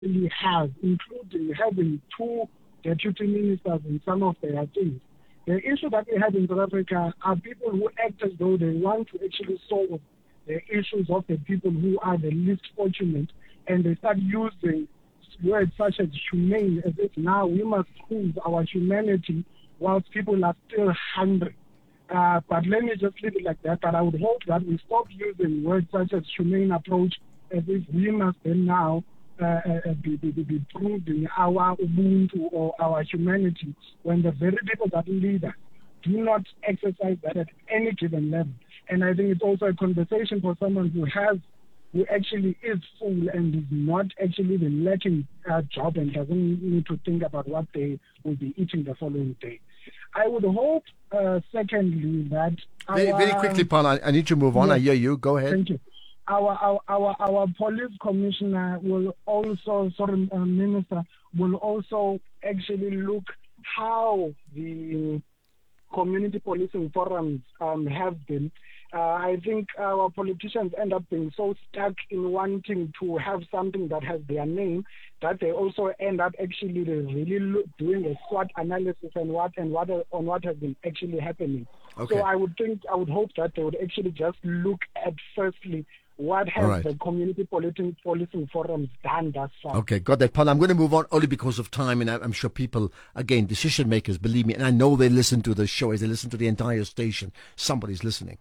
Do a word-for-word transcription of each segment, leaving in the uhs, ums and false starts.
really has, including having two deputy ministers in some of their things. The issue that we have in South Africa are people who act as though they want to actually solve the issues of the people who are the least fortunate, and they start using words such as humane as if now we must prove our humanity whilst people are still hungry. Uh, but let me just leave it like that. But I would hope that we stop using words such as humane approach as if we must then now uh, uh, be, be, be proving our Ubuntu or our humanity when the very people that lead us do not exercise that at any given level. And I think it's also a conversation for someone who has, who actually is full and is not actually even lacking a job and doesn't need to think about what they will be eating the following day. I would hope, uh, secondly, that very, our, very quickly, Paul, I, I need to move on. Yes, I hear you. Go ahead. Thank you. Our our our, our police commissioner will also, sorry, uh, minister will also actually look how the community policing forums um, have been. Uh, I think our politicians end up being so stuck in wanting to have something that has their name that they also end up actually really look, doing a SWOT analysis and what and what on what has been actually happening. Okay. So I would think I would hope that they would actually just look at firstly what has right. the community policing, policing forums done thus far. Okay, got that, Paul. I'm going to move on only because of time, and I'm sure people, again, decision makers, believe me, and I know they listen to the show as they listen to the entire station. Somebody's listening.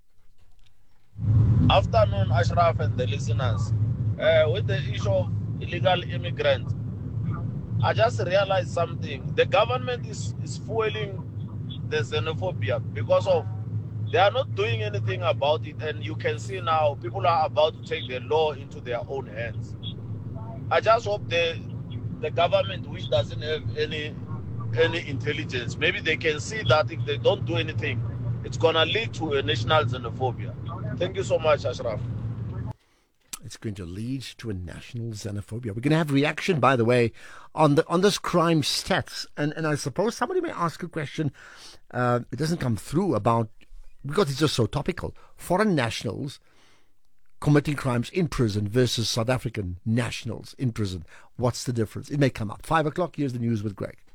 Afternoon, Ashraf and the listeners. Uh, with the issue of illegal immigrants, I just realized something. The government is, is fueling the xenophobia because of they are not doing anything about it, and you can see now people are about to take the law into their own hands. I just hope the the government, which doesn't have any any intelligence, maybe they can see that if they don't do anything, it's gonna lead to a national xenophobia. Thank you so much, Ashraf. It's going to lead to a national xenophobia. We're going to have reaction, by the way, on the on this crime stats, and and I suppose somebody may ask a question. Uh, it doesn't come through about. Because it's just so topical. Foreign nationals committing crimes in prison versus South African nationals in prison. What's the difference? It may come up. Five o'clock, here's the news with Greg.